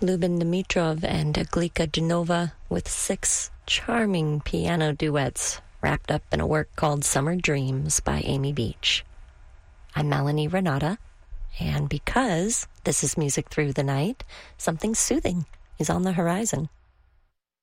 Lubin Dimitrov and Glika Genova with 6 charming piano duets wrapped up in a work called Summer Dreams by Amy Beach. I'm Melanie Renata, and because this is Music Through the Night, something soothing is on the horizon.